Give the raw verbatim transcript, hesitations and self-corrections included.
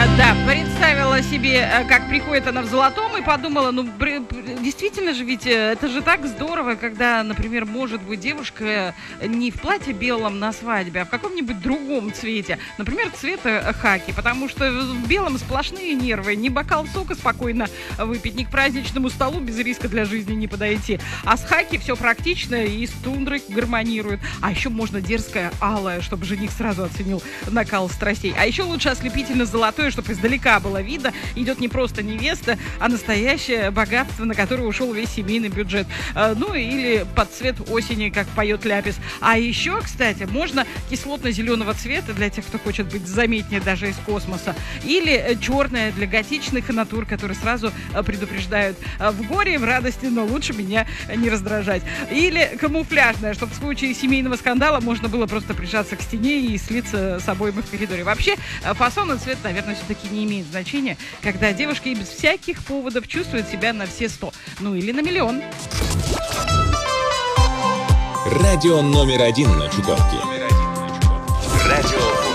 Да, представила себе, как приходит она в золотом, и подумала, ну, действительно же, ведь это же так здорово, когда, например, может быть девушка не в платье белом на свадьбе, а в каком-нибудь другом цвете. Например, цвета хаки, потому что в белом сплошные нервы. Ни бокал сока спокойно выпить, ни к праздничному столу без риска для жизни не подойти. А с хаки все практично и с тундрой гармонирует. А еще можно дерзкое алое, чтобы жених сразу оценил накал страстей. А еще лучше ослепительно-золотое, чтобы издалека было видно, идет не просто невеста, а настоящее богатство, на которое ушел весь семейный бюджет. Ну или под цвет осени, как поет Ляпис. А еще, кстати, можно кислотно-зеленого цвета для тех, кто хочет быть заметнее даже из космоса. Или черное для готичных натур, которые сразу предупреждают: в горе и в радости, но лучше меня не раздражать. Или камуфляжное, чтобы в случае семейного скандала можно было просто прижаться к стене и слиться с обоими в коридоре. Вообще, фасон и цвет, наверное, все-таки не имеет значения, когда девушка и без всяких поводов чувствует себя на все сто. Ну или на миллион. Радио номер один на Чукотке. Радио